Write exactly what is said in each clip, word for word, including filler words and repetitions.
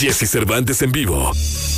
Jesse Cervantes en vivo.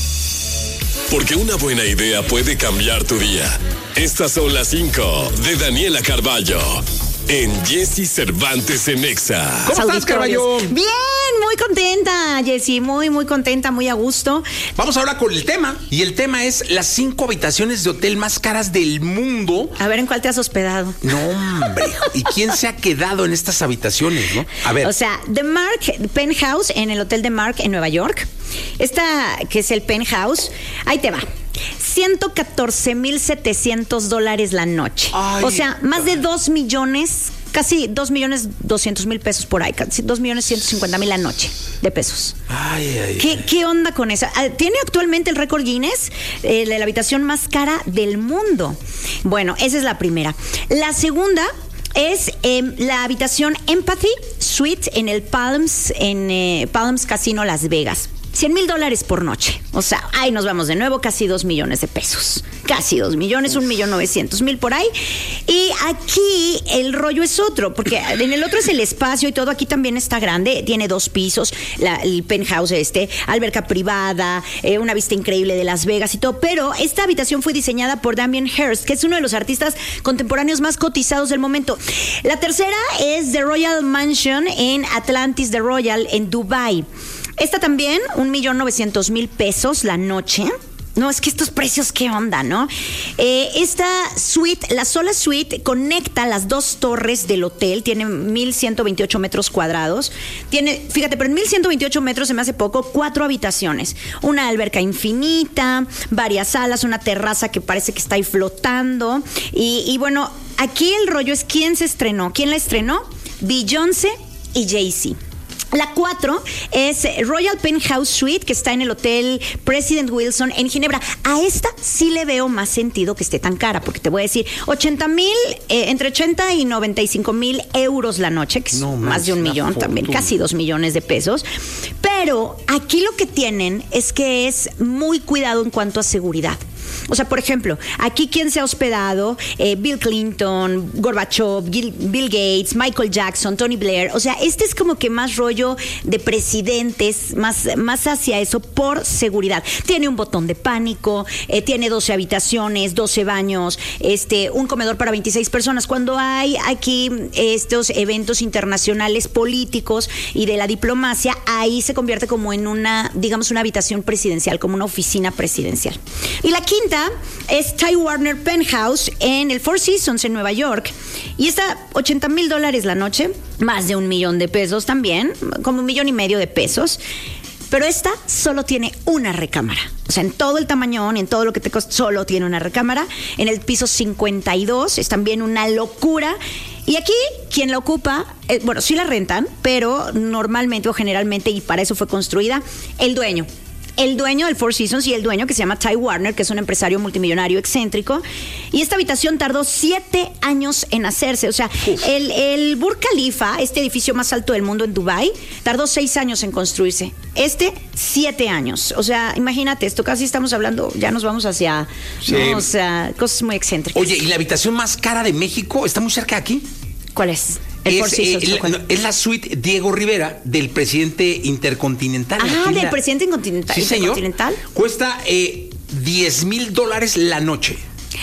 Porque una buena idea puede cambiar tu día. Estas son las cinco de Daniela Carballo en Jesse Cervantes en Exa. ¿Cómo estás, Carballo? Bien, muy contenta, Jessy, muy, muy contenta, muy a gusto. Vamos ahora con el tema, y el tema es las cinco habitaciones de hotel más caras del mundo. A ver, ¿en cuál te has hospedado? No, hombre, ¿y quién se ha quedado en estas habitaciones, no? A ver. O sea, The Mark Penthouse en el Hotel The Mark en Nueva York. Esta, que es el Penthouse, ahí te va. ciento catorce mil setecientos dólares la noche. Ay, o sea, más de dos millones, casi dos millones doscientos mil pesos por ahí, casi dos millones ciento cincuenta mil la noche de pesos. Ay, ay, ¿Qué, ay. ¿Qué onda con eso? Tiene actualmente el récord Guinness eh, de la habitación más cara del mundo. Bueno, esa es la primera. La segunda es eh, la habitación Empathy Suite en el Palms, en eh, Palms Casino Las Vegas. cien mil dólares por noche. O sea, ahí nos vamos de nuevo, casi dos millones de pesos. Casi dos millones, un millón novecientos mil por ahí. Y aquí el rollo es otro, porque en el otro es el espacio y todo. Aquí también está grande, tiene dos pisos, la, el penthouse este, alberca privada, eh, una vista increíble de Las Vegas y todo. Pero esta habitación fue diseñada por Damien Hirst, que es uno de los artistas contemporáneos más cotizados del momento. La tercera es The Royal Mansion en Atlantis The Royal en Dubai. Esta también, un millón novecientos mil pesos la noche. No, es que estos precios, ¿qué onda, no? Eh, esta suite, la sola suite, conecta las dos torres del hotel. Tiene mil ciento veintiocho metros cuadrados. Tiene, fíjate, pero en mil ciento veintiocho metros, se me hace poco, cuatro habitaciones. Una alberca infinita, varias salas, una terraza que parece que está ahí flotando. Y, y bueno, aquí el rollo es quién se estrenó. ¿Quién la estrenó? Beyoncé y Jay-Z. La cuatro es Royal Penthouse Suite, que está en el Hotel President Wilson en Ginebra. A esta sí le veo más sentido que esté tan cara, porque te voy a decir, ochenta mil, eh, entre ochenta y noventa y cinco mil euros la noche, que es no, más, más de un millón también, casi dos millones de pesos. Pero aquí lo que tienen es que es muy cuidado en cuanto a seguridad. O sea, por ejemplo, aquí quien se ha hospedado, eh, Bill Clinton, Gorbachev, Gil, Bill Gates, Michael Jackson, Tony Blair. O sea, este es como que más rollo de presidentes, más, más hacia eso por seguridad. Tiene un botón de pánico, eh, tiene doce habitaciones, doce baños, este, un comedor para veintiséis personas. Cuando hay aquí estos eventos internacionales políticos y de la diplomacia, ahí se convierte como en una, digamos, una habitación presidencial, como una oficina presidencial. Y la quinta es Ty Warner Penthouse en el Four Seasons en Nueva York. Y está ochenta mil dólares la noche, más de un millón de pesos también, como un millón y medio de pesos. Pero esta solo tiene una recámara. O sea, en todo el tamañón y en todo lo que te costó, solo tiene una recámara. En el piso cincuenta y dos es también una locura. Y aquí, quien la ocupa, eh, bueno, sí la rentan, pero normalmente o generalmente, y para eso fue construida, el dueño. El dueño del Four Seasons y el dueño que se llama Ty Warner, que es un empresario multimillonario excéntrico. Y esta habitación tardó siete años en hacerse. O sea, el, el Burj Khalifa, este edificio más alto del mundo en Dubái, tardó seis años en construirse. Este, siete años. O sea, imagínate, esto casi estamos hablando, ya nos vamos hacia, sí. ¿no? O sea, cosas muy excéntricas. Oye, ¿y la habitación más cara de México está muy cerca de aquí? ¿Cuál es? El es, eh, la, es la suite Diego Rivera del presidente intercontinental. Ah, del la... presidente intercontinental. Sí, señor. Cuesta eh, diez mil dólares la noche.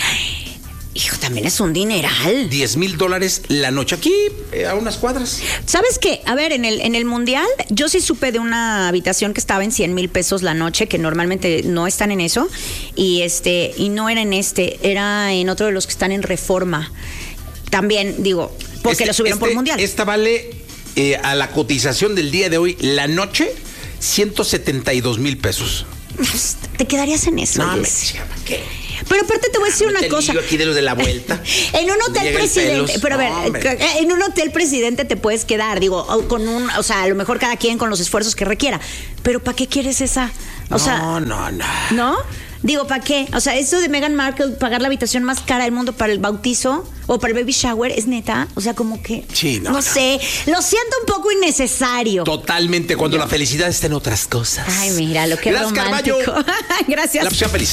Hijo, también es un dineral. diez mil dólares la noche. Aquí, eh, a unas cuadras. ¿Sabes qué? A ver, en el, en el Mundial, yo sí supe de una habitación que estaba en cien mil pesos la noche, que normalmente no están en eso. Y este, y no era en este, era en otro de los que están en Reforma. También, digo, porque este, lo subieron este, por Mundial. Esta vale eh, a la cotización del día de hoy, la noche, ciento setenta y dos mil pesos. ¿Te quedarías en eso? No, me decía, ¿qué? Pero aparte te voy a decir ah, una cosa. Aquí de los de la vuelta. En un hotel presidente, pero a ver, no, en un hotel presidente te puedes quedar, digo, con un, o sea, a lo mejor cada quien con los esfuerzos que requiera. Pero ¿para qué quieres esa? O no, sea, no, no. ¿No? Digo, ¿para qué? O sea, eso de Meghan Markle, pagar la habitación más cara del mundo para el bautizo o para el baby shower, ¿es neta? O sea, como que... Sí, no. No, no. sé, lo siento un poco innecesario. Totalmente, cuando Yo. la felicidad está en otras cosas. Ay, mira, lo que es romántico. Carballo. Gracias. La opción feliz.